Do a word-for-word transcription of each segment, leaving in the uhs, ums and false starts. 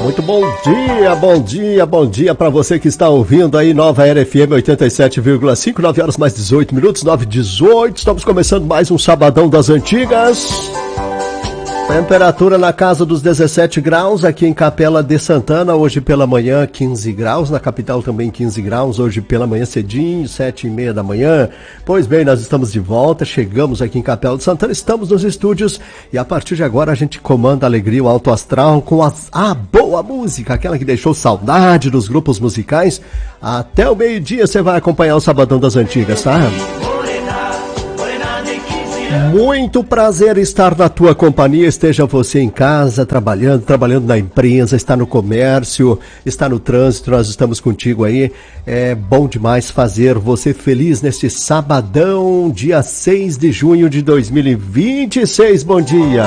Muito bom dia, bom dia, bom dia para você que está ouvindo aí Nova Era F M oitenta e sete vírgula cinco, nove horas mais dezoito minutos, nove e dezoito, estamos começando mais um Sabadão das Antigas. Temperatura na casa dos dezessete graus aqui em Capela de Santana, hoje pela manhã quinze graus, na capital também quinze graus, hoje pela manhã cedinho, sete e meia da manhã. Pois bem, nós estamos de volta, chegamos aqui em Capela de Santana, estamos nos estúdios e a partir de agora a gente comanda a alegria, o alto astral com as, a boa música, aquela que deixou saudade dos grupos musicais. Até o meio-dia você vai acompanhar o Sabadão das Antigas, tá? Muito prazer estar na tua companhia, esteja você em casa, trabalhando, trabalhando na empresa, está no comércio, está no trânsito, nós estamos contigo aí. É bom demais fazer você feliz neste sabadão, dia seis de junho de dois mil e vinte e seis, bom dia!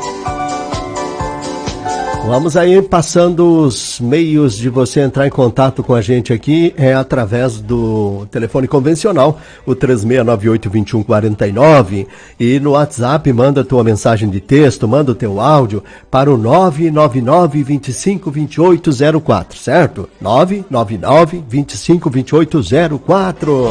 Vamos aí passando os meios de você entrar em contato com a gente aqui, é através do telefone convencional, o três seis nove oito, dois um quatro nove, e no WhatsApp manda tua mensagem de texto, manda o teu áudio para o nove nove nove, dois cinco, dois oito zero quatro, certo? nove nove nove, dois cinco, dois oito zero quatro.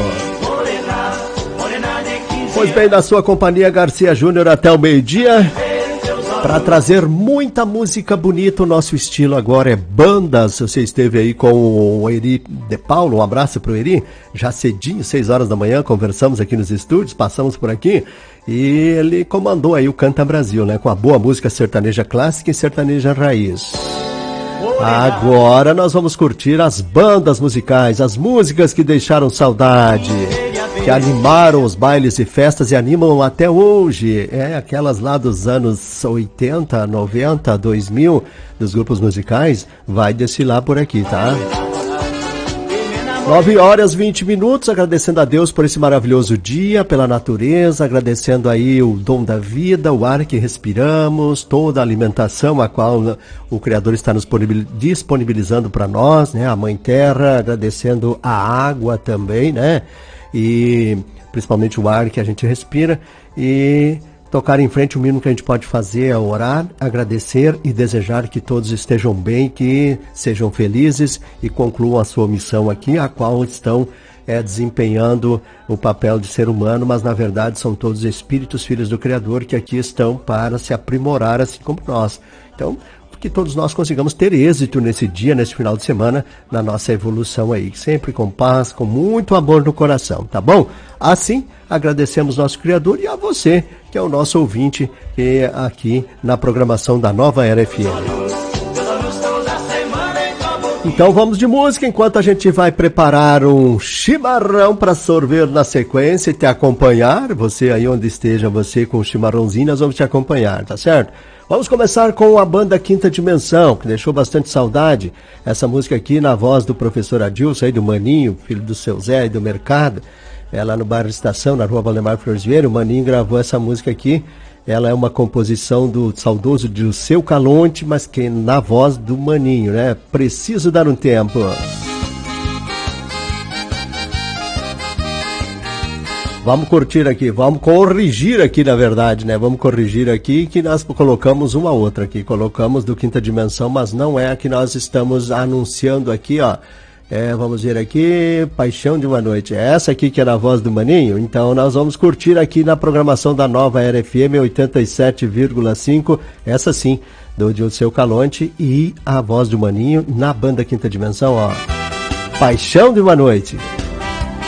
Pois bem, na sua companhia, Garcia Júnior, até o meio-dia. Para trazer muita música bonita, o nosso estilo agora é bandas. Você esteve aí com o Eri de Paulo, um abraço pro Eri, já cedinho, seis horas da manhã, conversamos aqui nos estúdios, passamos por aqui, e ele comandou aí o Canta Brasil, né, com a boa música sertaneja clássica e sertaneja raiz. Agora nós vamos curtir as bandas musicais, as músicas que deixaram saudade, que animaram os bailes e festas e animam até hoje. É aquelas lá dos anos oitenta, noventa, dois mil, dos grupos musicais, vai desfilar por aqui, tá? nove horas e vinte minutos, agradecendo a Deus por esse maravilhoso dia, pela natureza, agradecendo aí o dom da vida, o ar que respiramos, toda a alimentação a qual o Criador está nos disponibilizando para nós, né? A Mãe Terra, agradecendo a água também, né? E principalmente o ar que a gente respira, e tocar em frente. O mínimo que a gente pode fazer é orar, agradecer e desejar que todos estejam bem, que sejam felizes e concluam a sua missão aqui, a qual estão é, desempenhando o papel de ser humano, mas na verdade são todos espíritos, filhos do Criador, que aqui estão para se aprimorar assim como nós. Então, que todos nós consigamos ter êxito nesse dia, nesse final de semana, na nossa evolução aí, sempre com paz, com muito amor no coração, tá bom? Assim, agradecemos nosso Criador e a você, que é o nosso ouvinte, que é aqui na programação da Nova Era F M. Então vamos de música, enquanto a gente vai preparar um chimarrão para sorver na sequência e te acompanhar, você aí onde esteja, você com o chimarrãozinho, nós vamos te acompanhar, tá certo? Vamos começar com a banda Quinta Dimensão, que deixou bastante saudade. Essa música aqui na voz do professor Adilson, aí do Maninho, filho do seu Zé e do Mercado, é lá no bairro Estação, na rua Valdemar Flores Vieira. O Maninho gravou essa música aqui. Ela é uma composição do saudoso Dirceu Calonte, mas que na voz do Maninho, né? Preciso dar um tempo. Vamos curtir aqui, vamos corrigir aqui, na verdade, né? Vamos corrigir aqui que nós colocamos uma outra aqui. Colocamos do Quinta Dimensão, mas não é a que nós estamos anunciando aqui, ó. É, vamos ver aqui, Paixão de uma Noite. É essa aqui que é na voz do Maninho? Então nós vamos curtir aqui na programação da Nova Era F M oitenta e sete vírgula cinco. Essa sim, do Dirceu Calonte e a voz do Maninho na banda Quinta Dimensão, ó. Paixão de uma Noite.